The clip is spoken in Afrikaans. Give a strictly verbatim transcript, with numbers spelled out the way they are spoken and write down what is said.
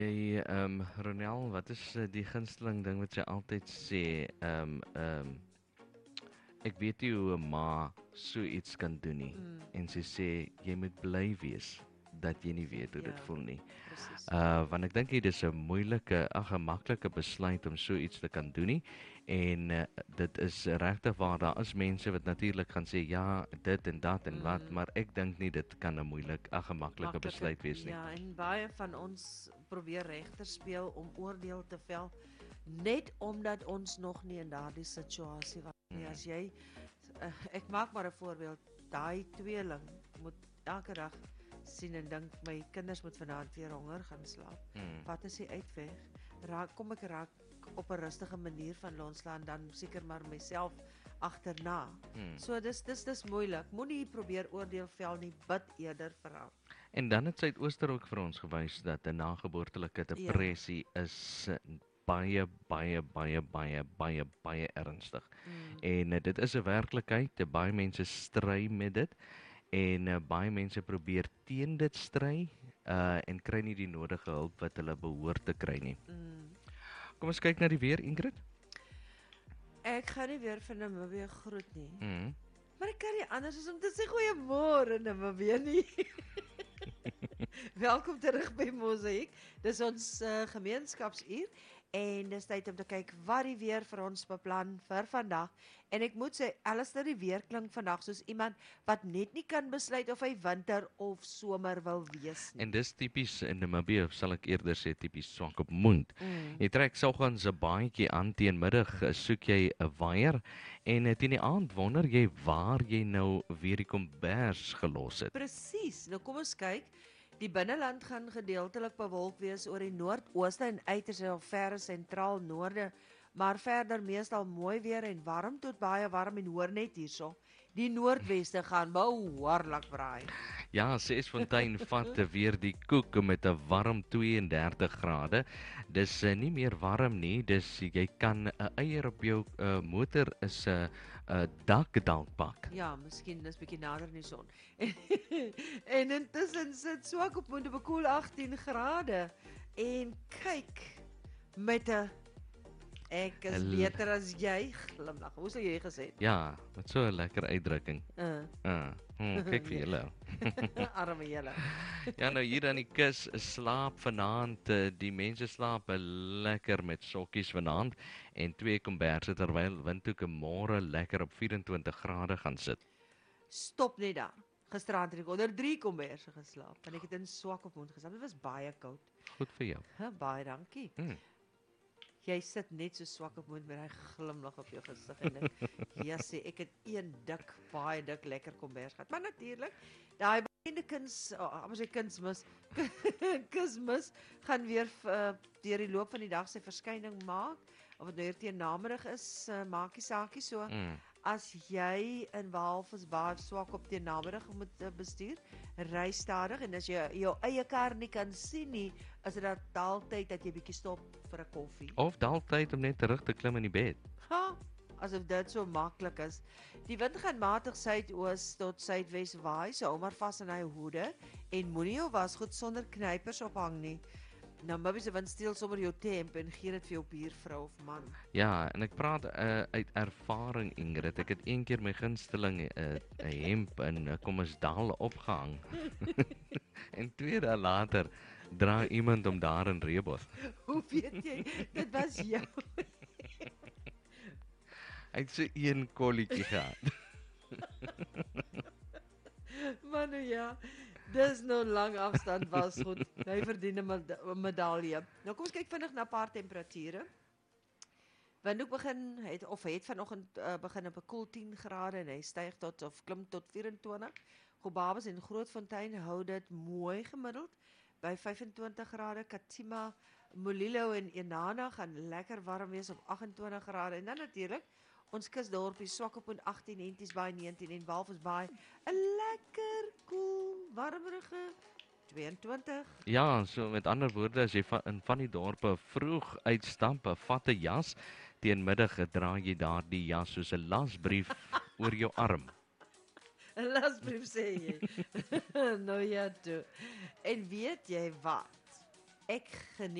Jy, ehm Ronel, wat is eh, die gunsteling ding wat jy altyd sê? Ehm ehm ek weet nie hoe 'n ma so iets kan doen nie. Mm, En sy sê jy moet bly wees dat jy nie weet hoe dit ja, voel nie. presies. Uh want ek dink dit is 'n moeilike, ag 'n maklike besluit om so iets te kan doen nie. En uh, dit is regtig waar daar is mense wat natuurlik gaan sê ja, dit en dat en wat, Mm, maar ek dink nie dit kan 'n moeilik, ag 'n maklike maklike, besluit wees nie. ja, en baie van ons probeer regter speel om oordeel te vel, net omdat ons nog nie in daardie situasie was nie. Mm. As jy, uh, ek maak maar 'n voorbeeld, daai tweeling moet elke dag sien en dink my kinders moet vanaand weer honger gaan slaap. Mm. Wat is die uitweg? Raak kom ek raak op 'n rustige manier van loslaan dan seker maar myself agterna. Mm. So dis dis dis moeilik. Moenie probeer oordeel vel nie, bid eerder vir haar. En dan het Suidooster ook vir ons gewys dat 'n nageboortelike Ja. depressie is eh, baie baie baie baie baie baie ernstig. Mm. En uh, dit is 'n werklikheid. Uh, baie mense stry met dit en uh, baie mense probeer teen dit stry uh en kry nie die nodige hulp wat hulle behoort te kry nie. Mm. Kom ons kyk na die weer, Ingrid. Ek gaan nie weer vir Namibië groet nie. Mm. Maar ek kan nie anders as om te sê goeiemôre Namibië nie. Welkom terug by Mosaïek. Dis ons uh, gemeenskapsuur en dis tyd om te kyk wat die weer vir ons beplan vir vandag. En ek moet sê, Alistair, die weer klink vandag soos iemand wat net nie kan besluit of hy winter of somer wil wees nie. En dis tipies in Namibië, sal ek eerder sê tipies swak op mond. Mm. Jy trek soggens 'n baadjie aan, teen middag eh, soek jy 'n waier en eh, teen die aand wonder jy waar jy nou weer die kombers gelos het. Presies. Nou kom ons kyk. Die binneland gaan gedeeltelik bewolk wees oor die noordooste en uiters en verre sentraal noorde, maar verder meestal mooi weer en warm tot baie warm en hoor net hierso. Die noordweste gaan behoorlik braai. Ja, Sesfontein vat eh, weer die koek met 'n warm twee en dertig grade. Dis uh, nie meer warm nie, dis jy kan 'n uh, eier op jou uh, motor is 'n uh, uh, dak dalk pak. Ja, miskien is bietjie nader in die son. En intussen sit swak op moet bekoel agttien grade. En kyk met 'n ek is L- beter as jy glimlag. Hoe sou jy gesê het? Ja, met so 'n lekker uitdrukking. Uh, Ah, hm, kyk vir julle. arme julle. Ja, nou hier aan die kus slaap vanaand, eh, die mense slaap eh, lekker met sokkies vanaand en twee komberse terwyl Windhoek môre lekker op vyf en twintig grade gaan sit. Stop net daar. Gisterand het ek onder drie komberse geslaap en ek het in swak op mond geslaap. Dit was baie koud. Goed vir jou. Ha, baie dankie. Mm. Jy sit net so swak op mond met hy glimlag op jou gesig en dink, ja sê ek het een dik, baie dik lekker kombers gehad. Maar natuurlik, daai bekende kuns, oh, as jy kunsmis, kunsmis gaan weer uh, deur die loop van die dag sy verskyning maak. Of dit nou hier teen namiddag is, uh, maakie saakie so. Mm. As jy in Walvis Bay swak op teen namiddag moet uh, bestuur, ry stadig en as jy jou eie kar nie kan sien nie, is dit dalk tyd dat jy bietjie stop vir 'n koffie. Of dalk tyd om net terug te klim in die bed. Ha, asof dit so maklik is. Die wind gaan matig suidoos tot suidwes waai, so hou maar vas in hy hoede en moenie jou wasgoed sonder knypers ophang nie. Nou, Mabie se wind steel sommer jou temp en gee dit vir jou buurvrou of man. Ja, en ek praat uh, uit ervaring, Ingrid. Ek het een keer my gunsteling 'n uh, hemp in uh, Kommersdal opgehang. En twee dae later dra iemand hom daar in Reebos. Hoe weet jy? Dit was jou. Hy het so een kolletjie gehad. Maar nou ja, dis nou lang afstand was goed. Hy verdien 'n meda- 'n medalje. Nou kom ons kyk vinnig na 'n paar temperature. Windhoek begin het of het vanoggend uh, begin op 'n koel tien grade en hy styg tot of klim tot vyf en twintig. Gobabis en Grootfontein hou dit mooi gemiddeld by vyf en twintig grade. Katima, Molilo en Enana gaan lekker warm wees op agt en twintig grade en dan natuurlik ons kusdorpie Swakopmund agttien, Henties Bay negentien en Walvis Bay 'n lekker koel, warmerige twee en twintig. Ja, so met ander woorde, as jy van, in van die dorpe vroeg uitstap, 'n vat 'n jas, teen middag dra jy daardie jas soos 'n lasbrief oor jou arm. 'n Lasbrief sê jy. Nou ja, toe. En weet jy wat? ek geniet